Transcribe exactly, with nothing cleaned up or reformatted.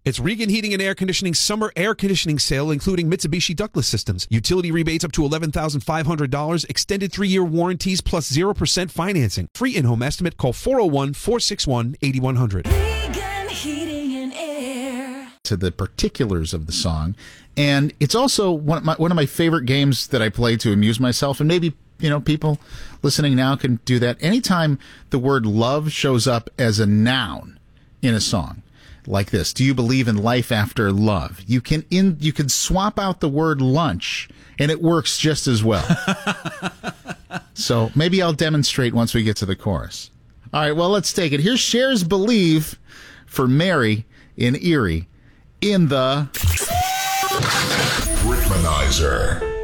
It's Regan Heating and Air Conditioning summer air conditioning sale, including Mitsubishi ductless systems. Utility rebates up to eleven thousand five hundred dollars, extended three-year warranties plus zero percent financing. Free in-home estimate. Call four oh one, four six one, eight one zero zero. Regan Heating and Air. To the particulars of the song. And it's also one of my, one of my favorite games that I play to amuse myself, and maybe, you know, people listening now can do that. Anytime the word love shows up as a noun in a song, like this, do you believe in life after love? You can in you can swap out the word lunch, and it works just as well. So maybe I'll demonstrate once we get to the chorus. All right, well, let's take it. Here's Cher's Believe for Mary in Erie in the Rhythmanizer.